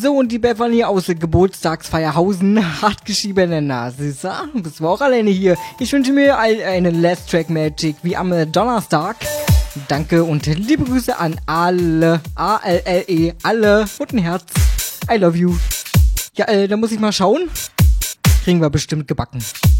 So, und die Beverly aus Geburtstagsfeierhausen hat geschrieben, na, Sissa, bist du auch alleine hier. Ich wünsche mir eine Last Track Magic wie am Donnerstag. Danke und liebe Grüße an alle, A-L-L-E, alle und ein Herz. I love you. Ja, da muss ich mal schauen. Kriegen wir bestimmt gebacken.